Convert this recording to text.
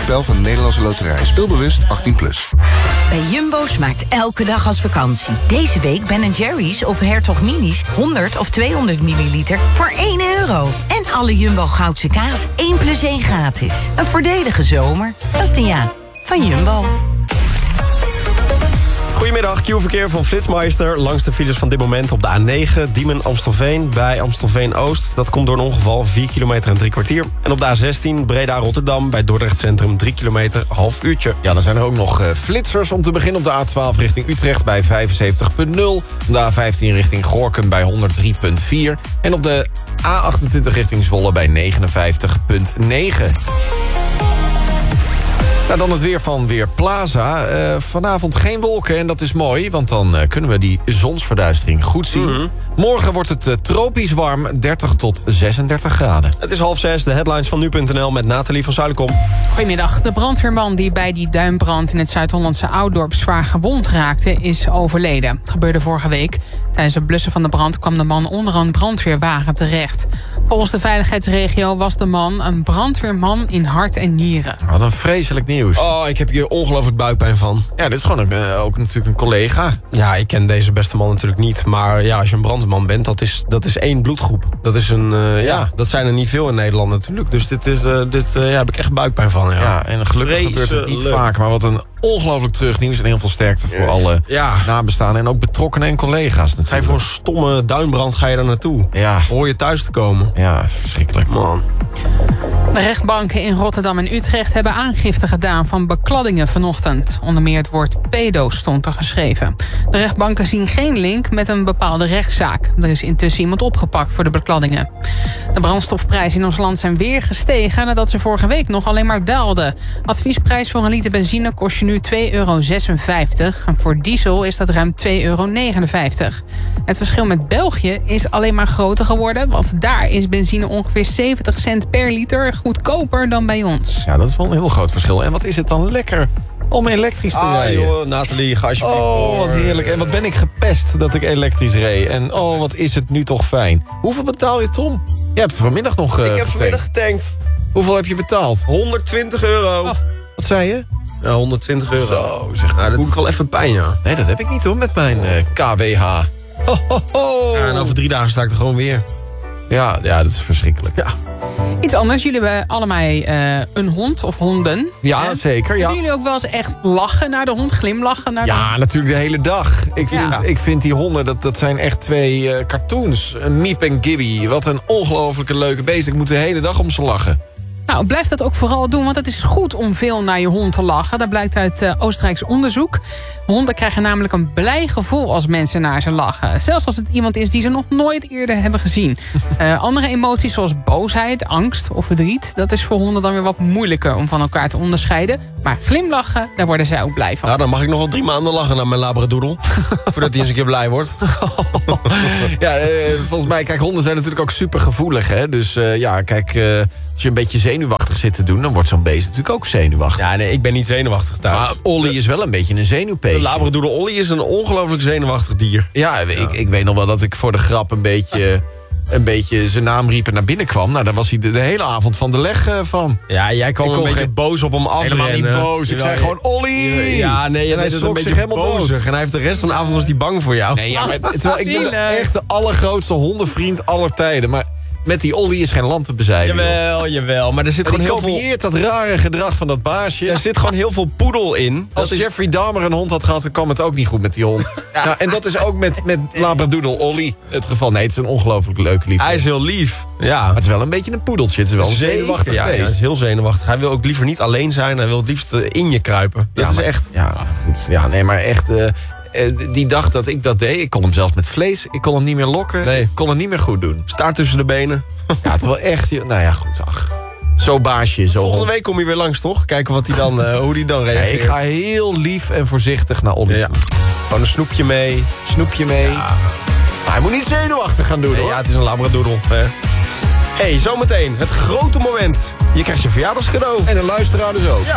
spel van de Nederlandse Loterij. Speelbewust 18+. Bij Jumbo smaakt elke dag als vakantie. Deze week Ben & Jerry's of Hertog Minis 100 of 200 milliliter voor €1. En alle Jumbo Goudse kaas 1+1 gratis. Een voordelige zomer. Dat is de ja van Jumbo. Goedemiddag, Q-verkeer van Flitsmeister. Langs de files van dit moment op de A9, Diemen-Amstelveen bij Amstelveen-Oost. Dat komt door een ongeval, 4 kilometer en 3 kwartier. En op de A16, Breda-Rotterdam bij Dordrecht Centrum, 3 kilometer, half uurtje. Ja, dan zijn er ook nog flitsers om te beginnen op de A12 richting Utrecht bij 75,0. De A15 richting Gorinchem bij 103,4. En op de A28 richting Zwolle bij 59,9. Nou, dan het weer van Weerplaza. Vanavond geen wolken en dat is mooi, want dan kunnen we die zonsverduistering goed zien. Morgen wordt het tropisch warm, 30 tot 36 graden. Het is 5:30, de headlines van nu.nl met Nathalie van Zuilenkom. Goedemiddag. De brandweerman die bij die duinbrand in het Zuid-Hollandse Ouddorp zwaar gewond raakte, is overleden. Het gebeurde vorige week. Tijdens het blussen van de brand kwam de man onder een brandweerwagen terecht. Volgens de veiligheidsregio was de man een brandweerman in hart en nieren. Wat een vreselijk nieuws. Oh, ik heb hier ongelooflijk buikpijn van. Ja, dit is gewoon ook natuurlijk een collega. Ja, ik ken deze beste man natuurlijk niet. Maar ja, als je een brandweerman bent, dat is één bloedgroep. Dat is dat zijn er niet veel in Nederland natuurlijk. Dus dit heb ik echt buikpijn van. Ja, en gelukkig gebeurt het niet vaak. Maar wat een ongelooflijk terug nieuws en heel veel sterkte voor alle nabestaanden. En ook betrokkenen en collega's natuurlijk. Ga je voor een stomme duinbrand ga je daar naartoe. Ja. Hoor je thuis te komen. Ja, verschrikkelijk. Man. De rechtbanken in Rotterdam en Utrecht hebben aangifte gedaan van bekladdingen vanochtend. Onder meer het woord pedo stond er geschreven. De rechtbanken zien geen link met een bepaalde rechtszaak. Er is intussen iemand opgepakt voor de bekladdingen. De brandstofprijzen in ons land zijn weer gestegen nadat ze vorige week nog alleen maar daalden. Adviesprijs voor een liter benzine kost je nu €2,56. En voor diesel is dat ruim €2,59. Het verschil met België is alleen maar groter geworden, want daar is benzine ongeveer 70 cent per liter goedkoper dan bij ons. Ja, dat is wel een heel groot verschil. En wat is het dan lekker om elektrisch te rijden? Joh, Nathalie, ga alsjeblieft Oh, wat heerlijk. En wat ben ik gepest dat ik elektrisch reed. En oh, wat is het nu toch fijn. Hoeveel betaal je, Tom? Je hebt vanmiddag nog Ik heb vanmiddag getankt. Hoeveel heb je betaald? €120. Oh. Wat zei je? Ja, €120. Zo, zeg. Nou, dat doet wel even pijn, ja. Nee, dat heb ik niet hoor, met mijn KWH. Ho, ho, ho. Ja, en over 3 dagen sta ik er gewoon weer. Ja, dat is verschrikkelijk. Ja. Iets anders, jullie hebben allebei een hond of honden. Ja, zeker. Ja. Doen jullie ook wel eens echt lachen naar de hond, glimlachen naar de hond? Ja, natuurlijk de hele dag. Ik vind die honden, dat zijn echt twee cartoons. Miep en Gibby. Wat een ongelofelijke leuke beesten. Ik moet de hele dag om ze lachen. Nou, blijf dat ook vooral doen, want het is goed om veel naar je hond te lachen. Dat blijkt uit Oostenrijks onderzoek. Honden krijgen namelijk een blij gevoel als mensen naar ze lachen. Zelfs als het iemand is die ze nog nooit eerder hebben gezien. Andere emoties zoals boosheid, angst of verdriet, dat is voor honden dan weer wat moeilijker om van elkaar te onderscheiden. Maar glimlachen, daar worden zij ook blij van. Nou, dan mag ik nog wel 3 maanden lachen naar mijn labradoodle. Voordat hij eens een keer blij wordt. Ja, volgens mij, kijk, honden zijn natuurlijk ook super gevoelig. Hè? Dus kijk, als je een beetje zenuwachtig zit te doen, dan wordt zo'n beest natuurlijk ook zenuwachtig. Ja, nee, ik ben niet zenuwachtig thuis. Maar Ollie is wel een beetje een zenuwpees. De labradoodle Ollie is een ongelooflijk zenuwachtig dier. Ja, ik weet nog wel dat ik voor de grap een beetje zijn naam riep en naar binnen kwam. Nou, daar was hij de hele avond van de leg van. Ja, jij kwam een beetje boos op hem afrennen. Helemaal niet boos. Ik zei gewoon, Ollie! Ja, nee, en hij schrok zich helemaal bozig. En hij heeft de rest van de avond was hij bang voor jou. Nee, ja, maar terwijl ik ben echt de allergrootste hondenvriend aller tijden. Maar met die Ollie is geen land te bezeilen. Jawel. Maar er zit gewoon heel veel... kopieert dat rare gedrag van dat baasje. Er zit gewoon heel veel poedel in. Als Jeffrey Dahmer een hond had gehad, dan kwam het ook niet goed met die hond. Ja. Nou, en dat is ook met labradoodle Ollie het geval. Nee, het is een ongelooflijk leuke lief. Hij is heel lief. Ja. Maar het is wel een beetje een poedeltje. Het is wel een zenuwachtig beest. Ja, hij is heel zenuwachtig. Hij wil ook liever niet alleen zijn. Hij wil het liefst in je kruipen. Dat is echt... Ja, goed. Ja, nee, maar echt... die dag dat ik dat deed, ik kon hem zelfs met vlees. Ik kon hem niet meer lokken. Nee. Ik kon het niet meer goed doen. Staart tussen de benen. Ja, het is wel echt... Nou ja, goed. Ach. Zo baasje. Volgende week kom je weer langs, toch? Kijken wat hij dan, hoe hij dan reageert. Ik ga heel lief en voorzichtig naar Ollie. Ja. Gewoon een snoepje mee. Ja. Maar hij moet niet zenuwachtig gaan doen, hoor. Ja, het is een labradoodle. Hey, zometeen het grote moment. Je krijgt je verjaardagscadeau. En een luisteraar dus ook. Ja.